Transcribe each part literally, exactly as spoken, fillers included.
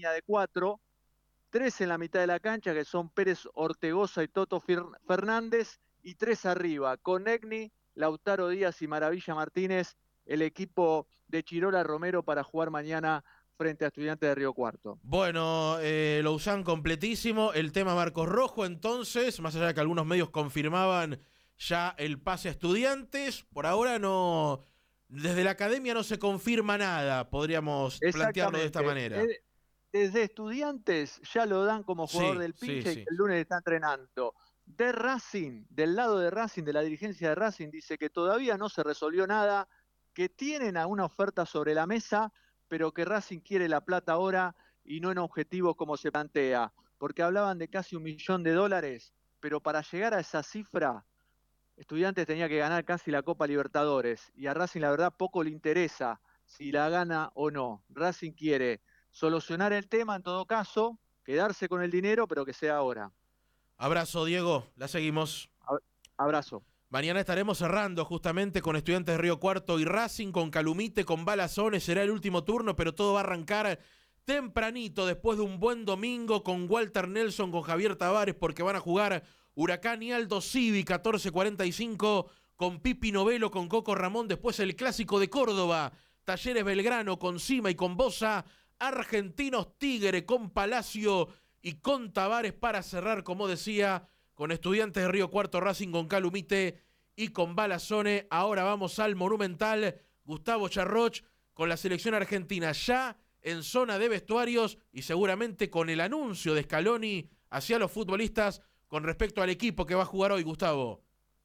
línea de cuatro, tres en la mitad de la cancha, que son Pérez Ortegoza y Toto Fernández, y tres arriba, con Egni, Lautaro Díaz y Maravilla Martínez, el equipo de Chirola Romero para jugar mañana frente a Estudiantes de Río Cuarto. Bueno, eh, lo usan completísimo. El tema Marcos Rojo, entonces, más allá de que algunos medios confirmaban ya el pase a Estudiantes, por ahora no, desde la academia no se confirma nada, podríamos plantearlo de esta manera. Eh, Desde Estudiantes ya lo dan como jugador Sí, del sí, pinche y sí. que el lunes está entrenando. De Racing, del lado de Racing, de la dirigencia de Racing, dice que todavía no se resolvió nada, que tienen alguna oferta sobre la mesa, pero que Racing quiere la plata ahora y no en objetivos como se plantea, porque hablaban de casi un millón de dólares, pero para llegar a esa cifra, Estudiantes tenía que ganar casi la Copa Libertadores, y a Racing la verdad poco le interesa si la gana o no. Racing quiere solucionar el tema en todo caso, quedarse con el dinero, pero que sea ahora. Abrazo, Diego, la seguimos. Abrazo. Mañana estaremos cerrando justamente con Estudiantes de Río Cuarto y Racing, con Calumite, con Balazones, será el último turno, pero todo va a arrancar tempranito, después de un buen domingo, con Walter Nelson, con Javier Tavares, porque van a jugar Huracán y Aldo Civi, catorce cuarenta y cinco, con Pipi Novelo, con Coco Ramón, después el Clásico de Córdoba, Talleres Belgrano, con Cima y con Bosa, Argentinos Tigre, con Palacio y con Tavares para cerrar, como decía, con Estudiantes de Río Cuarto, Racing con Calumite y con Balazone. Ahora vamos al Monumental, Gustavo Charroch con la selección argentina ya en zona de vestuarios y seguramente con el anuncio de Scaloni hacia los futbolistas con respecto al equipo que va a jugar hoy, Gustavo.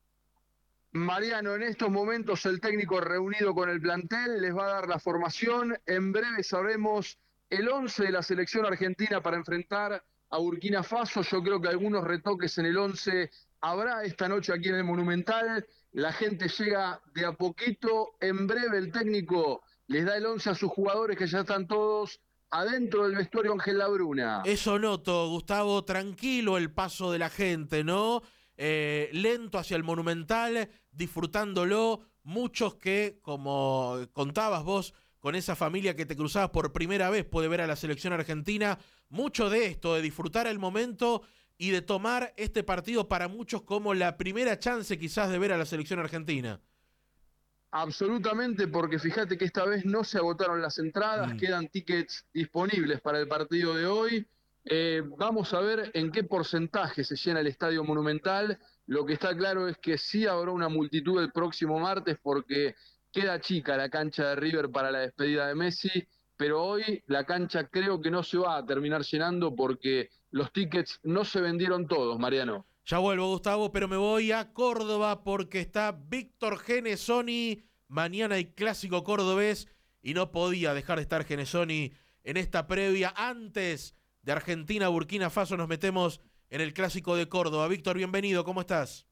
Mariano, en estos momentos el técnico reunido con el plantel les va a dar la formación. En breve sabremos el once de la selección argentina para enfrentar a Burkina Faso. Yo creo que algunos retoques en el once habrá esta noche aquí en el Monumental. La gente llega de a poquito. En breve el técnico les da el once a sus jugadores que ya están todos adentro del vestuario Ángel Labruna. Eso noto, Gustavo, tranquilo el paso de la gente, ¿no? Eh, lento hacia el Monumental, disfrutándolo. Muchos que, como contabas vos, con esa familia que te cruzabas por primera vez, puede ver a la selección argentina. Mucho de esto, de disfrutar el momento y de tomar este partido para muchos como la primera chance quizás de ver a la selección argentina. Absolutamente, porque fíjate que esta vez no se agotaron las entradas, Mm. quedan tickets disponibles para el partido de hoy. Eh, vamos a ver en qué porcentaje se llena el Estadio Monumental. Lo que está claro es que sí habrá una multitud el próximo martes porque queda chica la cancha de River para la despedida de Messi, pero hoy la cancha creo que no se va a terminar llenando porque los tickets no se vendieron todos, Mariano. Ya vuelvo, Gustavo, pero me voy a Córdoba porque está Víctor Genesoni. Mañana hay clásico cordobés y no podía dejar de estar Genesoni en esta previa. Antes de Argentina-Burkina Faso nos metemos en el clásico de Córdoba. Víctor, bienvenido, ¿cómo estás?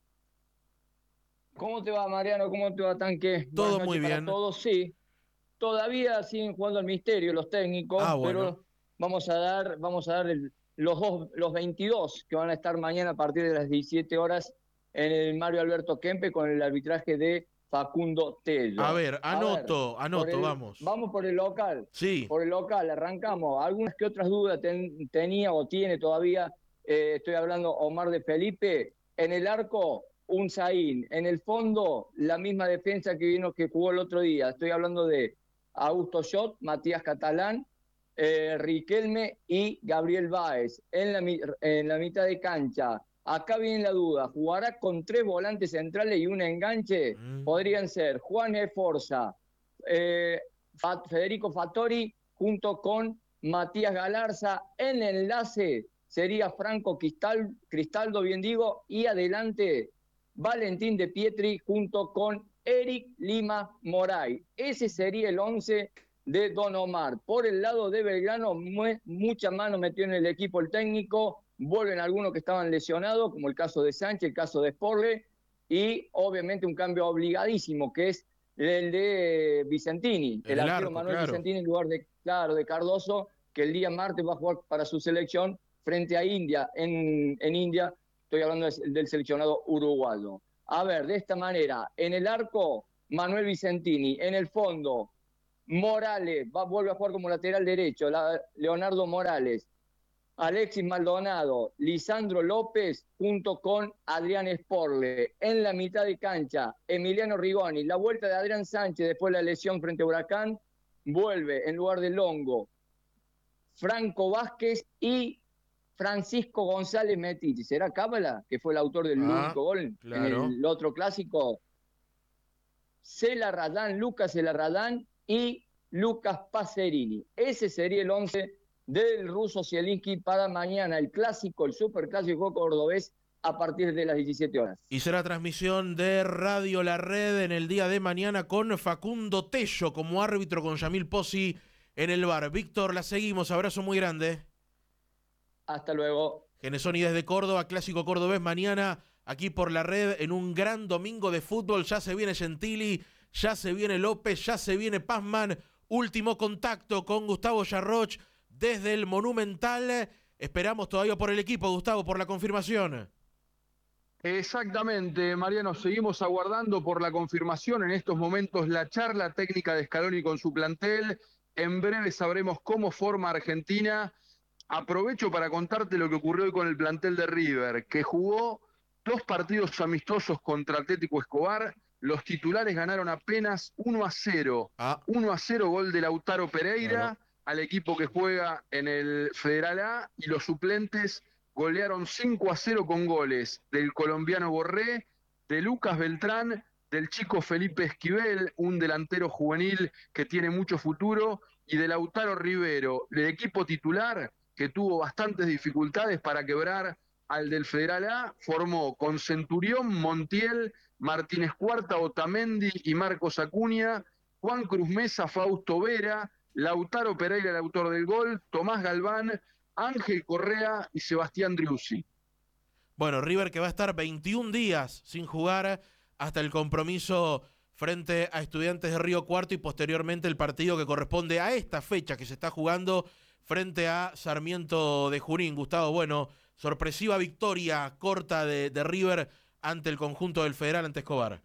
¿Cómo te va, Mariano? ¿Cómo te va, Tanque? Buenas Todo muy noches para bien. todos. Sí, todavía siguen jugando al misterio los Ah, técnicos, bueno. pero vamos a dar, vamos a dar el- los, dos, los veintidós que van a estar mañana a partir de las diecisiete horas en el Mario Alberto Kempe con el arbitraje de Facundo A Tello. ver, A ver, anoto, por anoto, el, vamos. vamos por el local. Sí. Por el local, arrancamos. Algunas que otras dudas ten, tenía o tiene todavía. Eh, estoy hablando Omar de Felipe. En el arco, un Zain. En el fondo, la misma defensa que vino que jugó el otro día. Estoy hablando de Augusto Schott, Matías Catalán, eh, Riquelme y Gabriel Báez. En la, en la mitad de cancha, acá viene la duda, ¿jugará con tres volantes centrales y un enganche? Mm. Podrían ser Juan E. Forza, eh, Federico Fattori junto con Matías Galarza. En el enlace sería Franco Cristal, Cristaldo, bien digo, y adelante Valentín de Pietri junto con Eric Lima Moray. Ese sería el once de Don Omar. Por el lado de Belgrano, mucha mano metió en el equipo el técnico. Vuelven algunos que estaban lesionados, como el caso de Sánchez, el caso de Sporle, y obviamente un cambio obligadísimo, que es el de Vicentini, En el el arquero arco, Manuel claro. Vicentini en lugar de, claro, de Cardoso, que el día martes va a jugar para su selección frente a India. En, en India, estoy hablando de, del seleccionado uruguayo. A ver, de esta manera, en el arco, Manuel Vicentini, en el fondo, Morales, va, vuelve a jugar como lateral derecho, la, Leonardo Morales. Alexis Maldonado, Lisandro López, junto con Adrián Sporle. En la mitad de cancha, Emiliano Rigoni. La vuelta de Adrián Sánchez después de la lesión frente a Huracán. Vuelve en lugar de Longo, Franco Vázquez y Francisco González Metiti. ¿Será Cábala, que fue el autor del ah, único gol claro. en el otro clásico? Celarradán, Lucas Celarradán y Lucas Pacerini. Ese sería el once del ruso Zielinski para mañana, el clásico, el superclásico cordobés, a partir de las diecisiete horas. Y será transmisión de Radio La Red en el día de mañana con Facundo Tello como árbitro, con Yamil Pozzi en el bar. Víctor, la seguimos, abrazo muy grande. Hasta luego. Genesoni desde Córdoba, clásico cordobés mañana aquí por La Red en un gran domingo de fútbol. Ya se viene Gentili, ya se viene López, ya se viene Pazman. Último contacto con Gustavo Yarroch desde el Monumental. Esperamos todavía por el equipo, Gustavo, por la confirmación. Exactamente, Mariano, seguimos aguardando por la confirmación. En estos momentos la charla técnica de Scaloni con su plantel. En breve sabremos cómo forma Argentina. Aprovecho para contarte lo que ocurrió hoy con el plantel de River, que jugó dos partidos amistosos contra Atlético Escobar. Los titulares ganaron apenas uno a cero. Ah. uno a cero, gol de Lautaro Pereira. Claro. Al equipo que juega en el Federal A, y los suplentes golearon cinco a cero con goles del colombiano Borré, de Lucas Beltrán, del chico Felipe Esquivel, un delantero juvenil que tiene mucho futuro, y de Lautaro Rivero, el equipo titular que tuvo bastantes dificultades para quebrar al del Federal A, formó con Centurión, Montiel, Martínez Cuarta, Otamendi y Marcos Acuña, Juan Cruz Mesa, Fausto Vera, Lautaro Pereira, el autor del gol, Tomás Galván, Ángel Correa y Sebastián Driussi. Bueno, River que va a estar veintiún días sin jugar hasta el compromiso frente a Estudiantes de Río Cuarto y posteriormente el partido que corresponde a esta fecha que se está jugando frente a Sarmiento de Junín. Gustavo, bueno, sorpresiva victoria corta de, de River ante el conjunto del Federal, ante Escobar.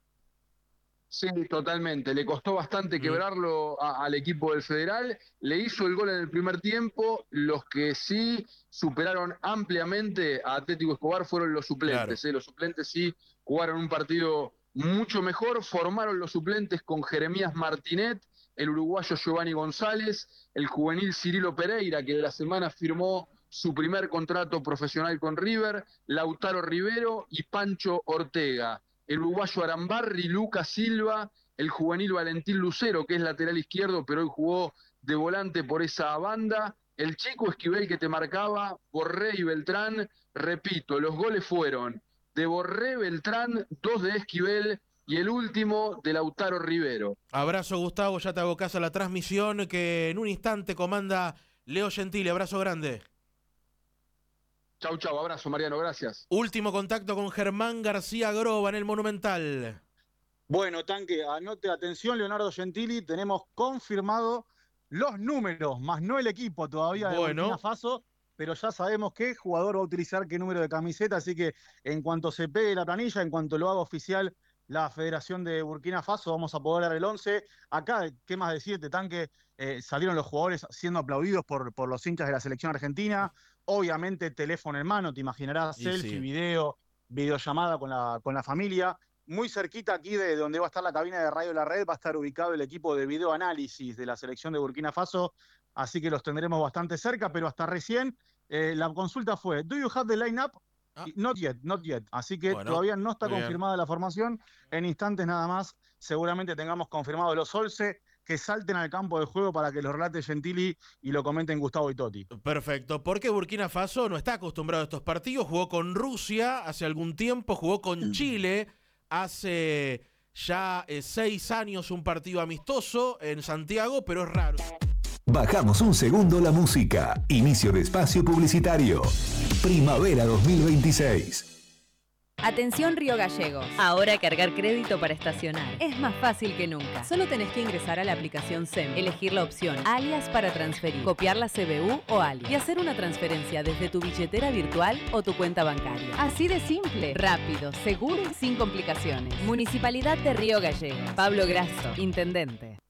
Sí, totalmente. Le costó bastante quebrarlo a, al equipo del Federal. Le hizo el gol en el primer tiempo. Los que sí superaron ampliamente a Atlético Escobar fueron los suplentes. Claro. ¿eh? Los suplentes sí jugaron un partido mucho mejor. Formaron los suplentes con Jeremías Martinet, el uruguayo Giovanni González, el juvenil Cirilo Pereira, que en la semana firmó su primer contrato profesional con River, Lautaro Rivero y Pancho Ortega. El uruguayo Arambarri, Lucas Silva, el juvenil Valentín Lucero, que es lateral izquierdo, pero hoy jugó de volante por esa banda, el chico Esquivel que te marcaba, Borré y Beltrán. Repito, los goles fueron de Borré, Beltrán, dos de Esquivel y el último de Lautaro Rivero. Abrazo, Gustavo, ya te hago caso a la transmisión que en un instante comanda Leo Gentili. Abrazo grande. Chau, chau, abrazo, Mariano, gracias. Último contacto con Germán García Groba en el Monumental. Bueno, Tanque, anote, atención, Leonardo Gentili, tenemos confirmado los números, más no el equipo todavía de bueno. Burkina Faso, pero ya sabemos qué jugador va a utilizar qué número de camiseta, así que en cuanto se pegue la planilla, en cuanto lo haga oficial la Federación de Burkina Faso, vamos a poder dar el once. Acá, ¿qué más decirte, Tanque? Eh, salieron los jugadores siendo aplaudidos por, por los hinchas de la selección argentina. Obviamente, teléfono en mano, te imaginarás, y selfie, sí. video, videollamada con la, con la familia. Muy cerquita aquí de donde va a estar la cabina de Radio La Red, va a estar ubicado el equipo de videoanálisis de la selección de Burkina Faso, así que los tendremos bastante cerca, pero hasta recién eh, la consulta fue, ¿do you have the line-up? Ah. Not yet, not yet. Así que bueno, todavía no está confirmada bien. La formación. En instantes nada más, seguramente tengamos confirmado los once que salten al campo de juego para que los relate Gentili y lo comenten Gustavo y Totti. Perfecto, porque Burkina Faso no está acostumbrado a estos partidos. Jugó con Rusia hace algún tiempo, jugó con Chile hace ya eh, seis años un partido amistoso en Santiago, pero es raro. Bajamos un segundo la música. Inicio de espacio publicitario. Primavera dos mil veintiséis. Atención Río Gallegos. Ahora cargar crédito para estacionar es más fácil que nunca. Solo tenés que ingresar a la aplicación S E M, elegir la opción alias para transferir, copiar la C B U o alias y hacer una transferencia desde tu billetera virtual o tu cuenta bancaria. Así de simple, rápido, seguro y sin complicaciones. Municipalidad de Río Gallegos. Pablo Grasso, Intendente.